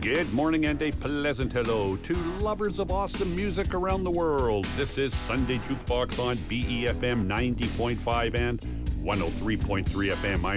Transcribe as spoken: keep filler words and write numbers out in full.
Good morning and a pleasant hello to lovers of awesome music around the world. This is Sunday Jukebox on B E F M ninety point five and one oh three point three F M. I'm